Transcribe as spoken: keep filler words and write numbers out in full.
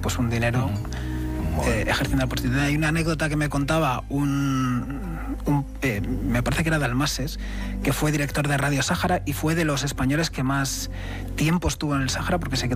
pues un dinero uh-huh. eh, ejerciendo la prostitución. Hay una anécdota que me contaba un... Un, eh, me parece que era Dalmases, que fue director de Radio Sáhara y fue de los españoles que más tiempo estuvo en el Sáhara porque se quedó